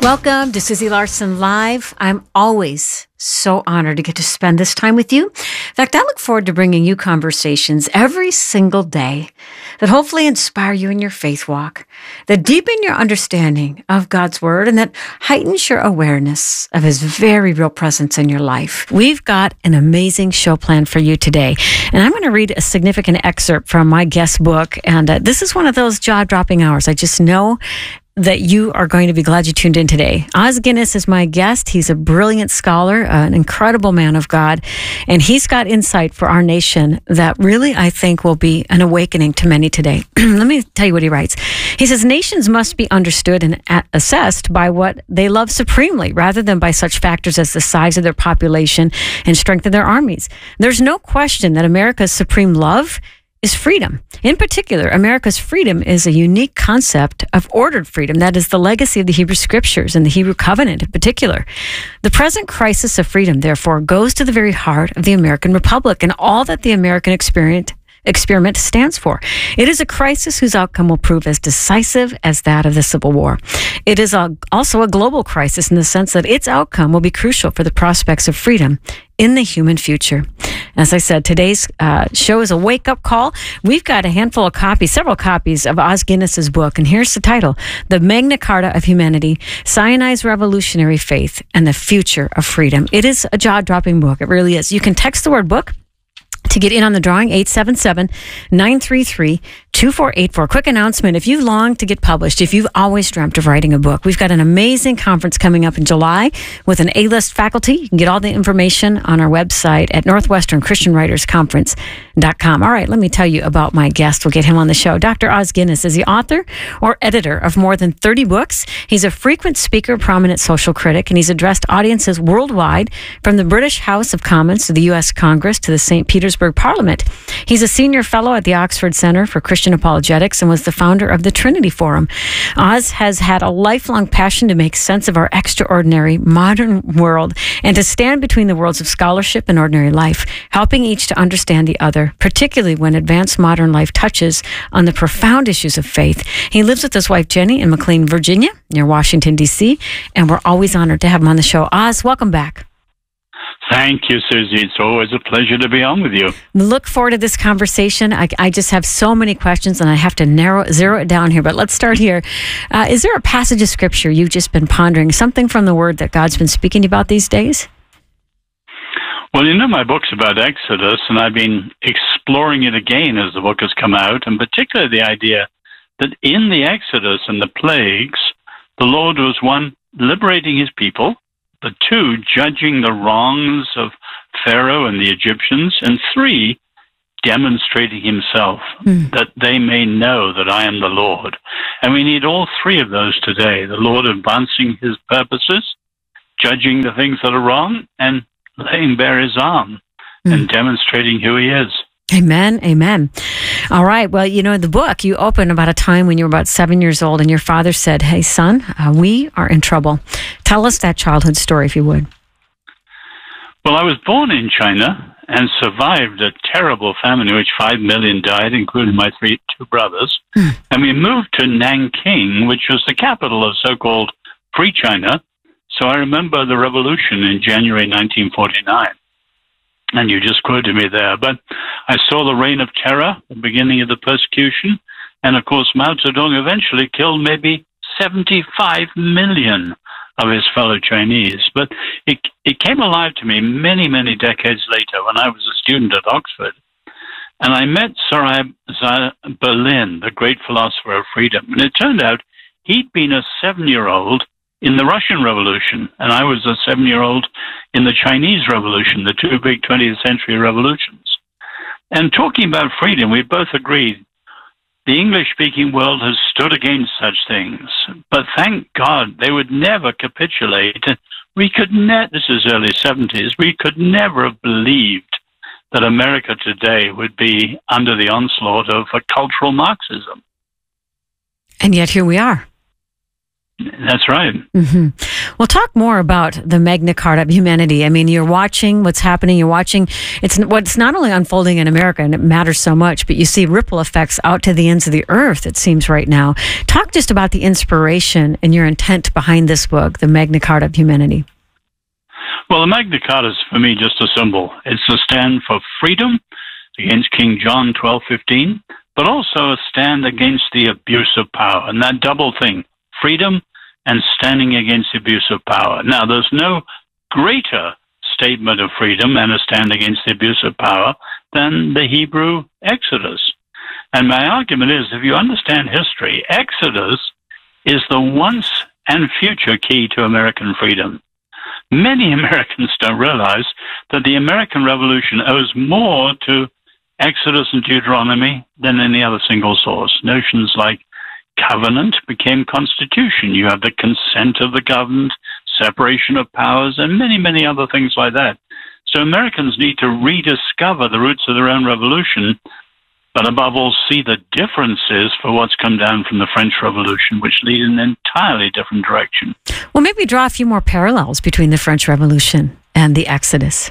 Welcome to Susie Larson Live. I'm always so honored to get to spend this time with you. In fact, I look forward to bringing you conversations every single day that hopefully inspire you in your faith walk, that deepen your understanding of God's Word, and that heightens your awareness of His very real presence in your life. We've got an amazing show planned for you today, and I'm going to read a significant excerpt from my guest book, and this is one of those jaw-dropping hours. I just know that you are going to be glad you tuned in today. Os Guinness is my guest. He's a brilliant scholar, an incredible man of God, and he's got insight for our nation that really, I think, will be an awakening to many today. Let me tell you what he writes. He says, nations must be understood and assessed by what they love supremely, rather than by such factors as the size of their population and strength of their armies. There's no question that America's supreme love is freedom. In particular, America's freedom is a unique concept of ordered freedom. That is the legacy of the Hebrew Scriptures and the Hebrew Covenant in particular. The present crisis of freedom, therefore, goes to the very heart of the American Republic and all that the American experiment stands for. It is a crisis whose outcome will prove as decisive as that of the Civil War. It is also a global crisis in the sense that its outcome will be crucial for the prospects of freedom in the human future. As I said, today's show is a wake-up call. We've got a handful of copies, several copies of Os Guinness's book, and here's the title, The Magna Carta of Humanity, Sinai's Revolutionary Faith, and the Future of Freedom. It is a jaw-dropping book. It really is. You can text the word book to get in on the drawing, 877-933-2484. Quick announcement. If you long to get published, if you've always dreamt of writing a book, we've got an amazing conference coming up in July with an A-list faculty. You can get all the information on our website at northwesternchristianwritersconference.com. All right, let me tell you about my guest. We'll get him on the show. Dr. Os Guinness is the author or editor of more than 30 books. He's a frequent speaker, prominent social critic, and he's addressed audiences worldwide, from the British House of Commons to the U.S. Congress to the St. Petersburg Parliament. He's a senior fellow at the Oxford Center for Christian Apologetics and was the founder of the Trinity Forum. Os has had a lifelong passion to make sense of our extraordinary modern world and to stand between the worlds of scholarship and ordinary life, helping each to understand the other, particularly when advanced modern life touches on the profound issues of faith. He lives with his wife, Jenny, in McLean, Virginia, near Washington, D.C., and we're always honored to have him on the show. Os, welcome back. Thank you, Susie. It's always a pleasure to be on with you. Look forward to this conversation. I just have so many questions, and I have to zero it down here. But let's start here. Is there a passage of Scripture you've just been pondering, something from the Word that God's been speaking about these days? Well, you know, my book's about Exodus, and I've been exploring it again as the book has come out, and particularly the idea that in the Exodus and the plagues, the Lord was, one, liberating His people, the two, judging the wrongs of Pharaoh and the Egyptians, and three, demonstrating Himself, that they may know that I am the Lord. And we need all three of those today, the Lord advancing His purposes, judging the things that are wrong, and laying bare His arm and demonstrating who He is. Amen. Amen. All right. Well, you know, in the book, you open about a time when you were about 7 years old and your father said, "Hey, son, we are in trouble." Tell us that childhood story, if you would. Well, I was born in China and survived a terrible famine in which 5 million died, including my two brothers. And we moved to Nanking, which was the capital of so-called Free China. So I remember the revolution in January 1949. And you just quoted me there. But I saw the reign of terror, the beginning of the persecution. And, of course, Mao Zedong eventually killed maybe 75 million of his fellow Chinese. But it came alive to me many, many decades later when I was a student at Oxford. And I met Sarai Berlin, the great philosopher of freedom. And it turned out he'd been a 7-year-old in the Russian Revolution, and I was a 7-year-old in the Chinese Revolution, the two big 20th century revolutions. And talking about freedom, we both agreed the English-speaking world has stood against such things, but thank God they would never capitulate. We could this is early 70s, we could never have believed that America today would be under the onslaught of a cultural Marxism. And yet here we are. That's right. Well, talk more about the Magna Carta of humanity. I mean, you're watching what's happening. You're watching what's not only unfolding in America, and it matters so much, but you see ripple effects out to the ends of the earth, it seems right now. Talk just about the inspiration and your intent behind this book, the Magna Carta of humanity. Well, the Magna Carta is, for me, just a symbol. It's a stand for freedom against King John 12:15, but also a stand against the abuse of power. And that double thing, freedom and standing against the abuse of power. Now, there's no greater statement of freedom and a stand against the abuse of power than the Hebrew Exodus. And my argument is, if you understand history, Exodus is the once and future key to American freedom. Many Americans don't realize that the American Revolution owes more to Exodus and Deuteronomy than any other single source. Notions like covenant became constitution. You have the consent of the governed, separation of powers, and many, many other things like that. So Americans need to rediscover the roots of their own revolution, but above all, see the differences for what's come down from the French Revolution, which lead in an entirely different direction. Well, maybe draw a few more parallels between the French Revolution and the Exodus.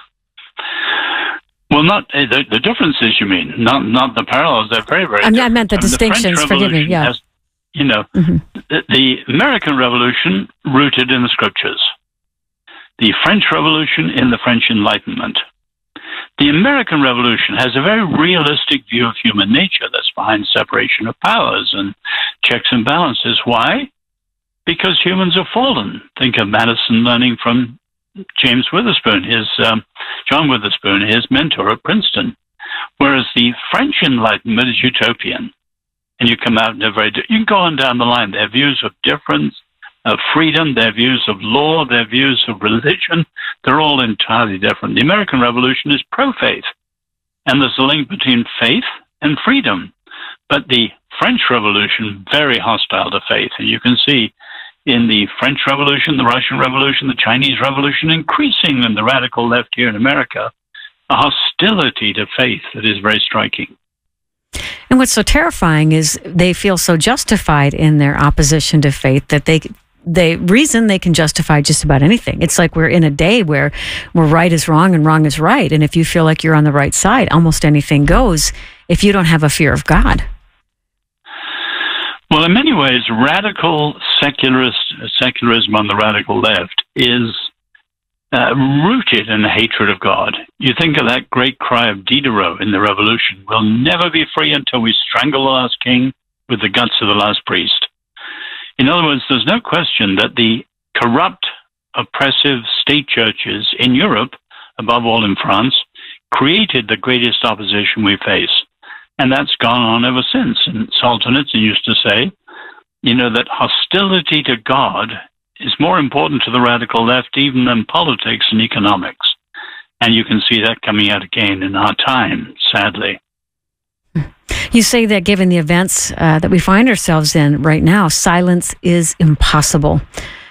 Well, not the differences, you mean, not the parallels. They're very, very different. I meant the distinctions, forgive me, yeah. Has, the American Revolution rooted in the Scriptures. The French Revolution in the French Enlightenment. The American Revolution has a very realistic view of human nature that's behind separation of powers and checks and balances. Why? Because humans are fallen. Think of Madison learning from James Witherspoon, John Witherspoon, his mentor at Princeton. Whereas the French Enlightenment is utopian. And you come out in a you can go on down the line. Their views of difference, of freedom, their views of law, their views of religion, they're all entirely different. The American Revolution is pro-faith. And there's a link between faith and freedom. But the French Revolution, very hostile to faith. And you can see in the French Revolution, the Russian Revolution, the Chinese Revolution, increasing in the radical left here in America, a hostility to faith that is very striking. And what's so terrifying is they feel so justified in their opposition to faith that they reason they can justify just about anything. It's like we're in a day where right is wrong and wrong is right. And if you feel like you're on the right side, almost anything goes if you don't have a fear of God. Well, in many ways, radical secularism on the radical left is rooted in the hatred of God. You think of that great cry of Diderot in the Revolution, "We'll never be free until we strangle the last king with the guts of the last priest." In other words, there's no question that the corrupt, oppressive state churches in Europe, above all in France, created the greatest opposition we face. And that's gone on ever since. And Solzhenitsyn used to say, that hostility to God is more important to the radical left even than politics and economics. And you can see that coming out again in our time, sadly. You say that given the events that we find ourselves in right now, silence is impossible.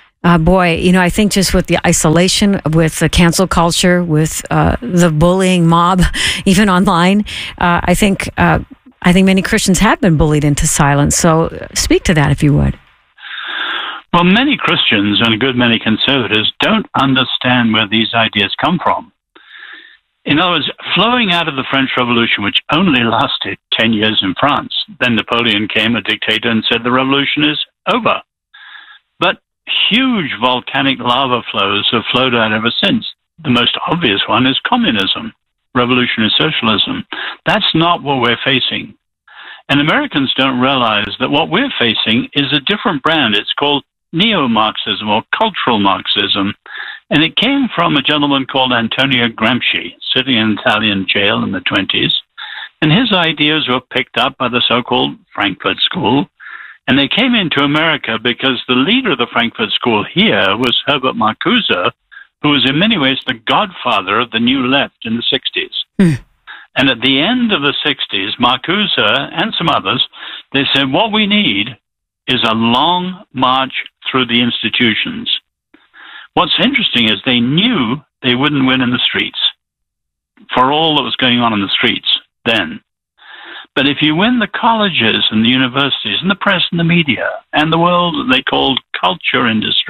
I think just with the isolation, with the cancel culture, with the bullying mob, even online, I think many Christians have been bullied into silence. So speak to that, if you would. Well, many Christians and a good many conservatives don't understand where these ideas come from. In other words, flowing out of the French Revolution, which only lasted 10 years in France, then Napoleon came, a dictator, and said the revolution is over. But huge volcanic lava flows have flowed out ever since. The most obvious one is communism, revolutionary socialism. That's not what we're facing. And Americans don't realize that what we're facing is a different brand. It's called neo-Marxism or cultural Marxism. And it came from a gentleman called Antonio Gramsci, sitting in an Italian jail in the 1920s. And his ideas were picked up by the so-called Frankfurt School. And they came into America because the leader of the Frankfurt School here was Herbert Marcuse, who was in many ways the godfather of the New Left in the 60s. And at the end of the 60s, Marcuse and some others, they said, what we need is a long march through the institutions. What's interesting is they knew they wouldn't win in the streets for all that was going on in the streets then. But if you win the colleges and the universities and the press and the media and the world they called culture industry,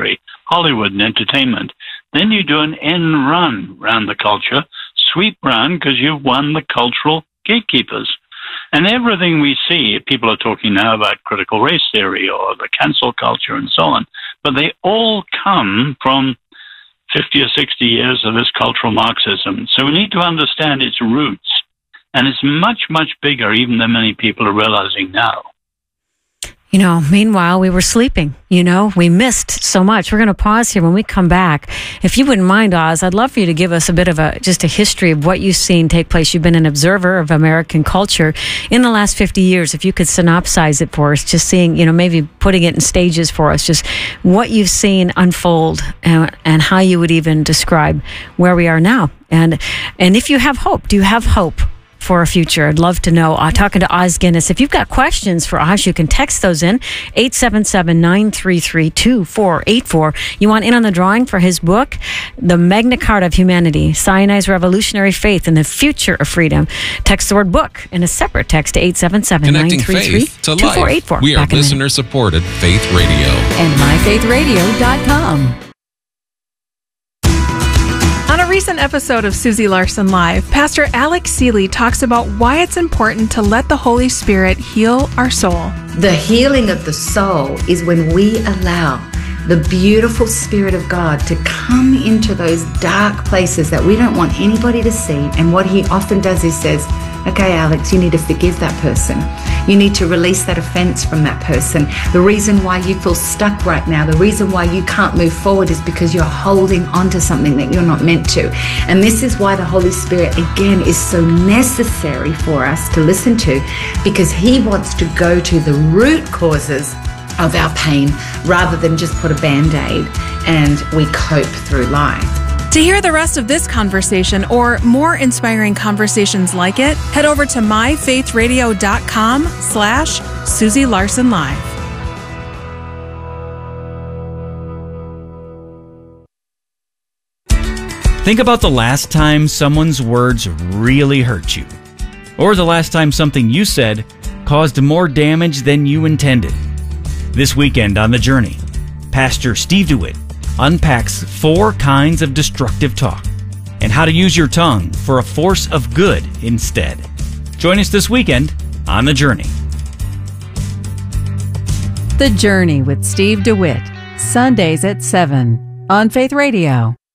Hollywood and entertainment. Then you do an end run around the culture, sweep round, because you've won the cultural gatekeepers. And everything we see, people are talking now about critical race theory or the cancel culture and so on, but they all come from 50 or 60 years of this cultural Marxism. So we need to understand its roots. And it's much, much bigger even than many people are realizing now. You know, meanwhile, we were sleeping. You know, we missed so much. We're going to pause here. When we come back, if you wouldn't mind, Oz, I'd love for you to give us a bit of just a history of what you've seen take place. You've been an observer of American culture in the last 50 years. If you could synopsize it for us, just seeing, you know, maybe putting it in stages for us, just what you've seen unfold and how you would even describe where we are now. And if you have hope, do you have hope for a future? I'd love to know. Talking to Oz Guinness. If you've got questions for Oz, you can text those in 877-933-2484. You want in on the drawing for his book, The Magna Carta of Humanity, Sinai's Revolutionary Faith and the Future of Freedom. Text the word book in a separate text to 877-933-2484. We are listener-supported Faith Radio. And myfaithradio.com. On a recent episode of Susie Larson Live, Pastor Alex Seeley talks about why it's important to let the Holy Spirit heal our soul. The healing of the soul is when we allow the beautiful Spirit of God to come into those dark places that we don't want anybody to see. And what he often does is says, okay, Alex, you need to forgive that person. You need to release that offense from that person. The reason why you feel stuck right now, the reason why you can't move forward is because you're holding on to something that you're not meant to. And this is why the Holy Spirit, again, is so necessary for us to listen to, because he wants to go to the root causes of our pain rather than just put a Band-Aid and we cope through life. To hear the rest of this conversation or more inspiring conversations like it, head over to myfaithradio.com/Susie Larson Live. Think about the last time someone's words really hurt you, or the last time something you said caused more damage than you intended. This weekend on The Journey, Pastor Steve DeWitt unpacks 4 kinds of destructive talk and how to use your tongue for a force of good instead. Join us this weekend on The Journey. The Journey with Steve DeWitt, Sundays at 7 on Faith Radio.